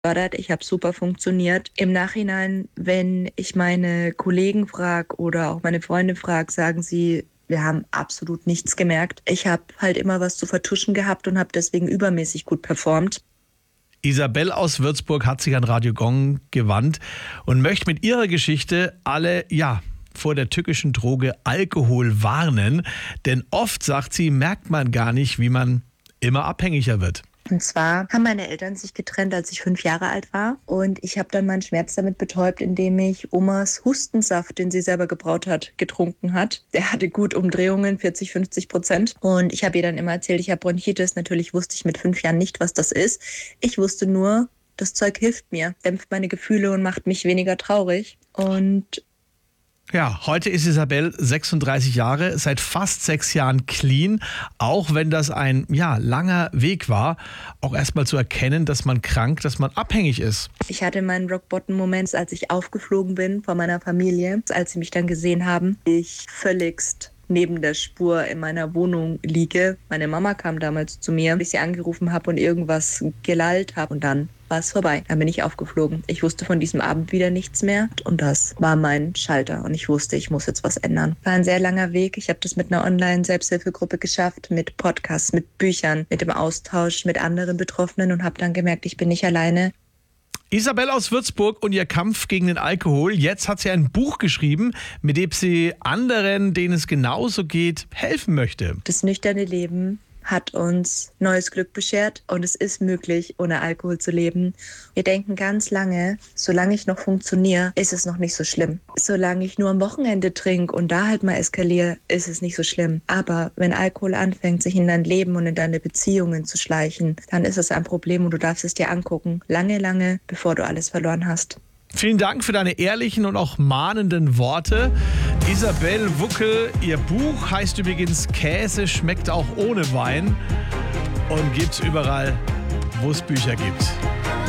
gefördert, ich habe super funktioniert. Im Nachhinein, wenn ich meine Kollegen frage oder auch meine Freunde frage, sagen sie, wir haben absolut nichts gemerkt. Ich habe halt immer was zu vertuschen gehabt und habe deswegen übermäßig gut performt. Isabel aus Würzburg hat sich an Radio Gong gewandt und möchte mit ihrer Geschichte alle, vor der tückischen Droge Alkohol warnen. Denn oft, sagt sie, merkt man gar nicht, wie man immer abhängiger wird. Und zwar haben meine Eltern sich getrennt, als ich 5 Jahre alt war. Und ich habe dann meinen Schmerz damit betäubt, indem ich Omas Hustensaft, den sie selber gebraut hat, getrunken hat. Der hatte gut Umdrehungen, 40-50%. Und ich habe ihr dann immer erzählt, ich habe Bronchitis. Natürlich wusste ich mit 5 Jahren nicht, was das ist. Ich wusste nur, das Zeug hilft mir, dämpft meine Gefühle und macht mich weniger traurig. Und ja, heute ist Isabel 36 Jahre, seit fast 6 Jahren clean, auch wenn das ein langer Weg war, auch erstmal zu erkennen, dass man krank, dass man abhängig ist. Ich hatte meinen Rock-Bottom-Moment, als ich aufgeflogen bin von meiner Familie, als sie mich dann gesehen haben. Ich völligst neben der Spur in meiner Wohnung liege. Meine Mama kam damals zu mir, als ich sie angerufen habe und irgendwas gelallt habe und dann war es vorbei. Dann bin ich aufgeflogen. Ich wusste von diesem Abend wieder nichts mehr und das war mein Schalter und ich wusste, ich muss jetzt was ändern. War ein sehr langer Weg. Ich habe das mit einer Online-Selbsthilfegruppe geschafft, mit Podcasts, mit Büchern, mit dem Austausch mit anderen Betroffenen und habe dann gemerkt, ich bin nicht alleine. Isabel aus Würzburg und ihr Kampf gegen den Alkohol. Jetzt hat sie ein Buch geschrieben, mit dem sie anderen, denen es genauso geht, helfen möchte. Das nüchterne Leben hat uns neues Glück beschert und es ist möglich, ohne Alkohol zu leben. Wir denken ganz lange, solange ich noch funktioniere, ist es noch nicht so schlimm. Solange ich nur am Wochenende trinke und da halt mal eskaliere, ist es nicht so schlimm. Aber wenn Alkohol anfängt, sich in dein Leben und in deine Beziehungen zu schleichen, dann ist es ein Problem und du darfst es dir angucken. Lange, lange, bevor du alles verloren hast. Vielen Dank für deine ehrlichen und auch mahnenden Worte. Isabel Wuckel, ihr Buch heißt übrigens Käse schmeckt auch ohne Wein und gibt's überall, wo es Bücher gibt.